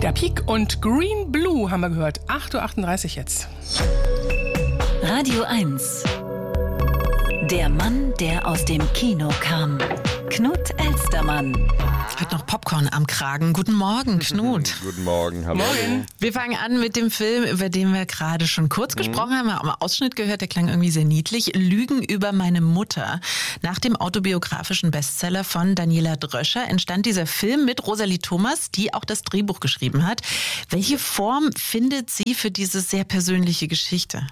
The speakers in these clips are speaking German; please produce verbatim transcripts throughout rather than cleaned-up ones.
Peter Pieck und Green Blue haben wir gehört. acht Uhr achtunddreißig jetzt. Radio eins. Der Mann, der aus dem Kino kam. Knut Elstermann. Hat noch Popcorn am Kragen. Guten Morgen, Knut. Guten Morgen, hallo. Morgen. Wir fangen an mit dem Film, über den wir gerade schon kurz gesprochen haben. Wir haben einen Ausschnitt gehört, der klang irgendwie sehr niedlich. Lügen über meine Mutter. Nach dem autobiografischen Bestseller von Daniela Dröscher entstand dieser Film mit Rosalie Thomas, die auch das Drehbuch geschrieben hat. Welche Form findet sie für diese sehr persönliche Geschichte?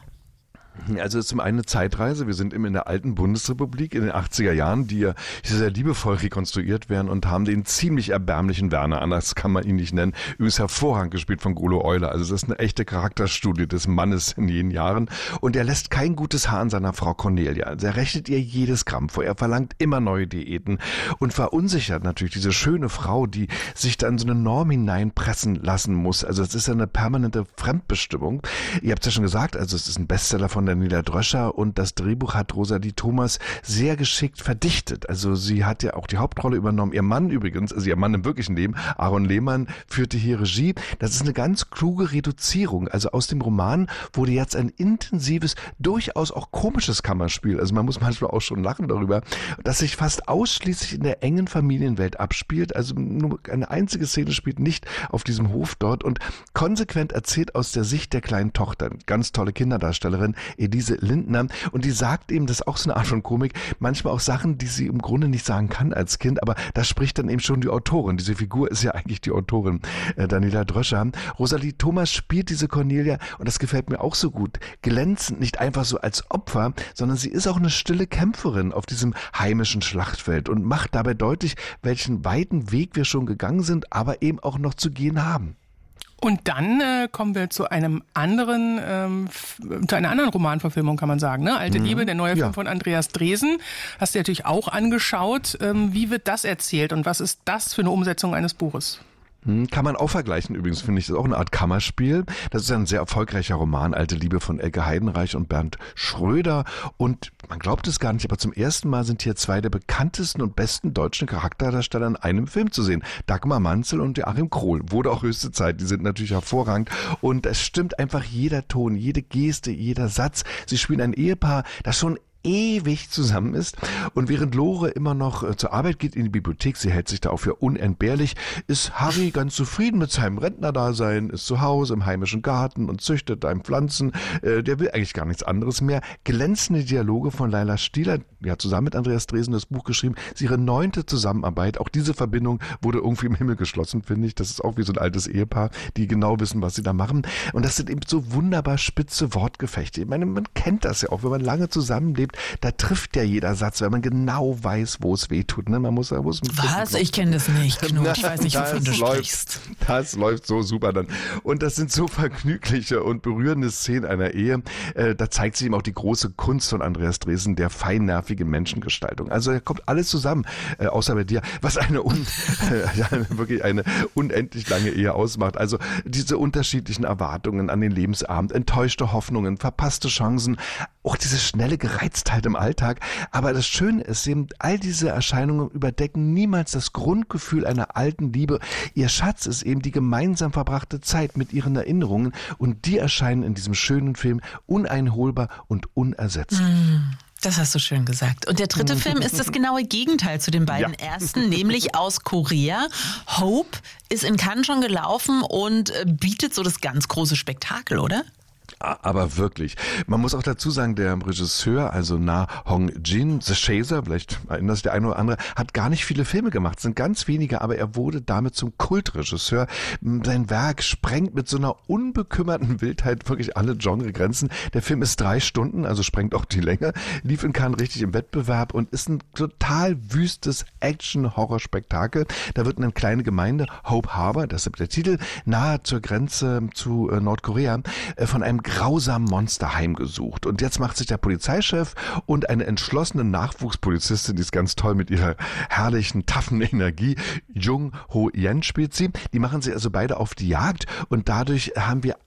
Also es ist zum einen eine Zeitreise. Wir sind eben in der alten Bundesrepublik in den achtziger Jahren, die ja sehr liebevoll rekonstruiert werden und haben den ziemlich erbärmlichen Werner, anders kann man ihn nicht nennen, übrigens hervorragend gespielt von Golo Euler. Also das ist eine echte Charakterstudie des Mannes in jenen Jahren. Und er lässt kein gutes Haar an seiner Frau Cornelia. Also er rechnet ihr jedes Gramm vor. Er verlangt immer neue Diäten und verunsichert natürlich diese schöne Frau, die sich da in so eine Norm hineinpressen lassen muss. Also es ist ja eine permanente Fremdbestimmung. Ihr habt es ja schon gesagt, also es ist ein Bestseller von Daniela Dröscher und das Drehbuch hat Rosalie Thomas sehr geschickt verdichtet. Also sie hat ja auch die Hauptrolle übernommen. Ihr Mann übrigens, also ihr Mann im wirklichen Leben, Aaron Lehmann, führte hier Regie. Das ist eine ganz kluge Reduzierung. Also aus dem Roman wurde jetzt ein intensives, durchaus auch komisches Kammerspiel. Also man muss manchmal auch schon lachen darüber, dass sich fast ausschließlich in der engen Familienwelt abspielt. Also nur eine einzige Szene spielt nicht auf diesem Hof dort und konsequent erzählt aus der Sicht der kleinen Tochter. Ganz tolle Kinderdarstellerin, Elise Lindner, und die sagt eben, das ist auch so eine Art von Komik, manchmal auch Sachen, die sie im Grunde nicht sagen kann als Kind, aber da spricht dann eben schon die Autorin. Diese Figur ist ja eigentlich die Autorin, äh, Daniela Dröscher. Rosalie Thomas spielt diese Cornelia und das gefällt mir auch so gut. Glänzend, nicht einfach so als Opfer, sondern sie ist auch eine stille Kämpferin auf diesem heimischen Schlachtfeld und macht dabei deutlich, welchen weiten Weg wir schon gegangen sind, aber eben auch noch zu gehen haben. Und dann äh, kommen wir zu einem anderen, ähm, zu einer anderen Romanverfilmung, kann man sagen, ne? Alte mhm. Liebe, der neue Film ja. von Andreas Dresen. Hast du dir natürlich auch angeschaut. Ähm, wie wird das erzählt und was ist das für eine Umsetzung eines Buches? Kann man auch vergleichen übrigens, finde ich. Das ist auch eine Art Kammerspiel. Das ist ein sehr erfolgreicher Roman, Alte Liebe von Elke Heidenreich und Bernd Schröder. Und man glaubt es gar nicht, aber zum ersten Mal sind hier zwei der bekanntesten und besten deutschen Charakterdarsteller in einem Film zu sehen. Dagmar Manzel und Joachim Krohl. Wurde auch höchste Zeit. Die sind natürlich hervorragend. Und es stimmt einfach jeder Ton, jede Geste, jeder Satz. Sie spielen ein Ehepaar, das schon ewig zusammen ist. Und während Lore immer noch äh, zur Arbeit geht in die Bibliothek, sie hält sich da auch für unentbehrlich, ist Harry ganz zufrieden mit seinem Rentnerdasein, ist zu Hause im heimischen Garten und züchtet da Pflanzen. Äh, der will eigentlich gar nichts anderes mehr. Glänzende Dialoge von Laila Stieler, die hat zusammen mit Andreas Dresen das Buch geschrieben. Das ist ihre neunte Zusammenarbeit. Auch diese Verbindung wurde irgendwie im Himmel geschlossen, finde ich. Das ist auch wie so ein altes Ehepaar, die genau wissen, was sie da machen. Und das sind eben so wunderbar spitze Wortgefechte. Ich meine, man kennt das ja auch, wenn man lange zusammenlebt. Da trifft ja jeder Satz, weil man genau weiß, wo es weh tut. Ne? Man muss, man muss Was? Ich kenne das nicht, Knut. Ich weiß nicht, wovon du läuft, sprichst. Das läuft so super dann. Und das sind so vergnügliche und berührende Szenen einer Ehe. Äh, da zeigt sich eben auch die große Kunst von Andreas Dresen, der feinnervigen Menschengestaltung. Also da kommt alles zusammen, äh, außer bei dir, was eine, un, äh, wirklich eine unendlich lange Ehe ausmacht. Also diese unterschiedlichen Erwartungen an den Lebensabend, enttäuschte Hoffnungen, verpasste Chancen, auch diese schnelle Gereiztheit im Alltag. Aber das Schöne ist eben, all diese Erscheinungen überdecken niemals das Grundgefühl einer alten Liebe. Ihr Schatz ist eben die gemeinsam verbrachte Zeit mit ihren Erinnerungen und die erscheinen in diesem schönen Film uneinholbar und unersetzlich. Mm. Das hast du schön gesagt. Und der dritte Film ist das genaue Gegenteil zu den beiden ja. ersten, nämlich aus Korea. Hope ist in Cannes schon gelaufen und bietet so das ganz große Spektakel, oder? Aber wirklich. Man muss auch dazu sagen, der Regisseur, also Na Hong-jin, The Chaser, vielleicht erinnert sich der eine oder andere, hat gar nicht viele Filme gemacht, sind ganz wenige, aber er wurde damit zum Kultregisseur. Sein Werk sprengt mit so einer unbekümmerten Wildheit wirklich alle Genregrenzen. Der Film ist drei Stunden, also sprengt auch die Länge, lief in Cannes richtig im Wettbewerb und ist ein total wüstes Action-Horror-Spektakel. Da wird eine kleine Gemeinde, Hope Harbor, das ist der Titel, nahe zur Grenze zu Nordkorea, von einem grausamen Monster heimgesucht. Und jetzt macht sich der Polizeichef und eine entschlossene Nachwuchspolizistin, die ist ganz toll mit ihrer herrlichen, taffen Energie, Jung Ho Yen spielt sie, die machen sie also beide auf die Jagd und dadurch haben wir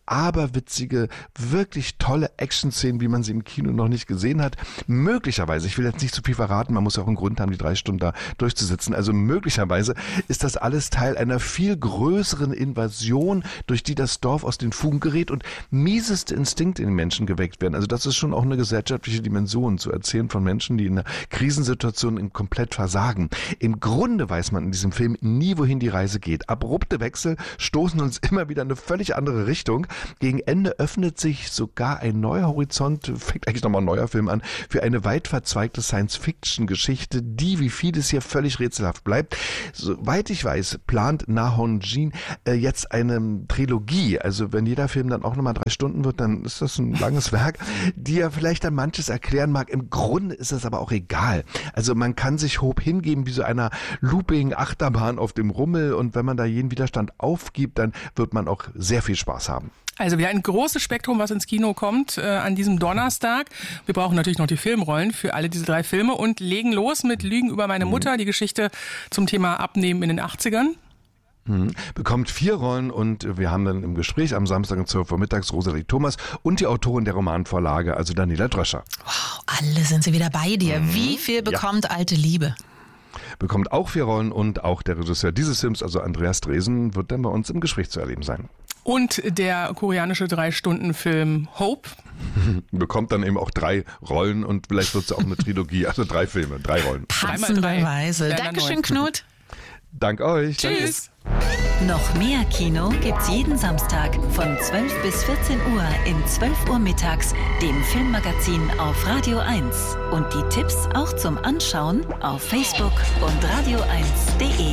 aberwitzige, wirklich tolle Action-Szenen, wie man sie im Kino noch nicht gesehen hat. Möglicherweise, ich will jetzt nicht zu viel verraten, man muss ja auch einen Grund haben, die drei Stunden da durchzusitzen. Also möglicherweise ist das alles Teil einer viel größeren Invasion, durch die das Dorf aus den Fugen gerät und mieseste Instinkte in den Menschen geweckt werden. Also das ist schon auch eine gesellschaftliche Dimension, zu erzählen von Menschen, die in einer Krisensituation in komplett versagen. Im Grunde weiß man in diesem Film nie, wohin die Reise geht. Abrupte Wechsel stoßen uns immer wieder in eine völlig andere Richtung. Gegen Ende öffnet sich sogar ein neuer Horizont, fängt eigentlich nochmal ein neuer Film an, für eine weit verzweigte Science-Fiction-Geschichte, die, wie vieles hier, völlig rätselhaft bleibt. Soweit ich weiß, plant Na Hong-jin äh, jetzt eine Trilogie. Also wenn jeder Film dann auch nochmal drei Stunden wird, dann ist das ein langes Werk, die ja vielleicht dann manches erklären mag. Im Grunde ist es aber auch egal. Also man kann sich hoch hingeben wie so einer Looping-Achterbahn auf dem Rummel und wenn man da jeden Widerstand aufgibt, dann wird man auch sehr viel Spaß haben. Also wieder ein großes Spektrum, was ins Kino kommt äh, an diesem Donnerstag. Wir brauchen natürlich noch die Filmrollen für alle diese drei Filme und legen los mit Lügen über meine Mutter, die Geschichte zum Thema Abnehmen in den achtzigern. Mhm. Bekommt vier Rollen und wir haben dann im Gespräch am Samstag um zwölf Uhr mittags Rosalie Thomas und die Autorin der Romanvorlage, also Daniela Dröscher. Wow, alle sind sie wieder bei dir. Mhm. Wie viel bekommt ja. Alte Liebe? Bekommt auch vier Rollen und auch der Regisseur dieses Films, also Andreas Dresen, wird dann bei uns im Gespräch zu erleben sein. Und der koreanische Drei-Stunden-Film Hope bekommt dann eben auch drei Rollen und vielleicht wird es auch eine Trilogie, also drei Filme, drei Rollen. Passenderweise. Dankeschön, Knut. Dank euch. Tschüss. Danke. Noch mehr Kino gibt's jeden Samstag von zwölf bis vierzehn Uhr in zwölf Uhr mittags, dem Filmmagazin auf Radio eins. Und die Tipps auch zum Anschauen auf Facebook und radio eins punkt de.